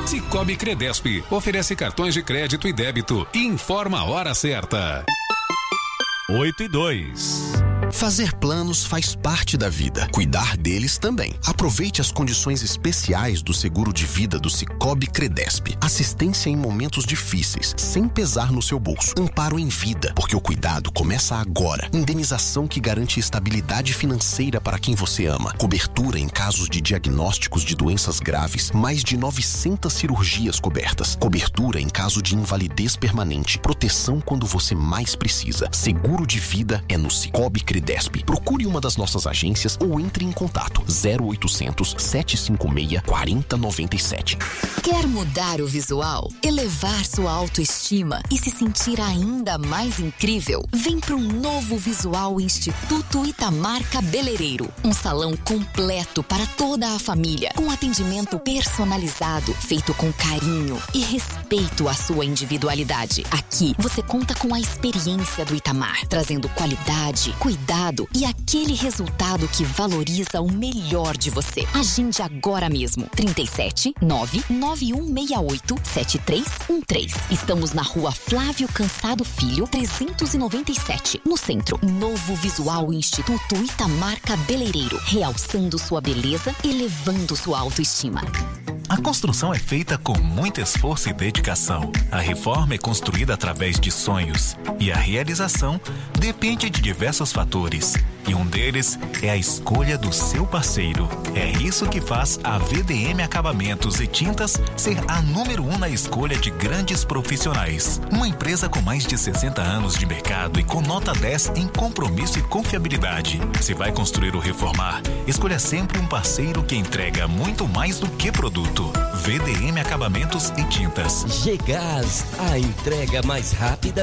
Cicobi Credesp oferece cartões de crédito e débito e informa a hora certa. 8:02. Fazer planos faz parte da vida. Cuidar deles também. Aproveite as condições especiais do seguro de vida do Cicobi Credesp. Assistência em momentos difíceis, sem pesar no seu bolso. Amparo em vida, porque o cuidado começa agora. Indenização que garante estabilidade financeira para quem você ama. Cobertura em casos de diagnósticos de doenças graves. Mais de 900 cirurgias cobertas. Cobertura em caso de invalidez permanente. Proteção quando você mais precisa. Seguro de vida é no Cicobi Credesp. Procure uma das nossas agências ou entre em contato 0800 756 4097. Quer mudar o visual, elevar sua autoestima e se sentir ainda mais incrível? Vem para um novo visual Instituto Itamar Cabeleireiro. Um salão completo para toda a família, com atendimento personalizado, feito com carinho e respeito à sua individualidade. Aqui você conta com a experiência do Itamar, trazendo qualidade, cuidado e aquele resultado que valoriza o melhor de você. Agende agora mesmo. 37 99168 7313. Estamos na Rua Flávio Cansado Filho, 397, no centro. Novo Visual Instituto Itamar Cabeleireiro, realçando sua beleza, elevando sua autoestima. A construção é feita com muito esforço e dedicação. A reforma é construída através de sonhos e a realização depende de diversos fatores. E um deles é a escolha do seu parceiro. É isso que faz a VDM Acabamentos e Tintas ser a número 1 na escolha de grandes profissionais. Uma empresa com mais de 60 anos de mercado e com nota 10 em compromisso e confiabilidade. Se vai construir ou reformar, escolha sempre um parceiro que entrega muito mais do que produto. VDM Acabamentos e Tintas. G-Gás, a entrega mais rápida